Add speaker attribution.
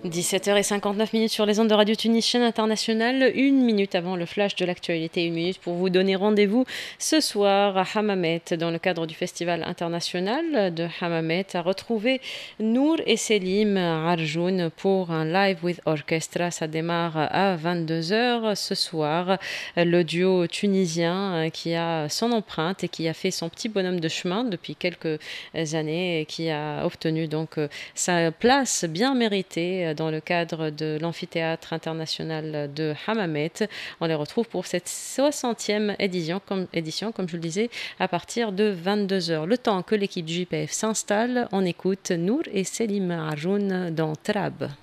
Speaker 1: 17h59 sur les ondes de Radio Tunis, chaîne internationale. Une minute avant le flash de l'actualité, une minute pour vous donner rendez-vous ce soir à Hammamet dans le cadre du Festival international de Hammamet à retrouver Nour et Selim Arjoun pour un live with orchestra. Ça démarre à 22h ce soir. Le duo tunisien qui a son empreinte et qui a fait son petit bonhomme de chemin depuis quelques années et qui a obtenu donc sa place bien méritée dans le cadre de l'amphithéâtre international de Hammamet. On les retrouve pour cette 60e édition, comme je le disais, à partir de 22h. Le temps que l'équipe JPF s'installe, on écoute Nour et Selim Arjoun dans Trab.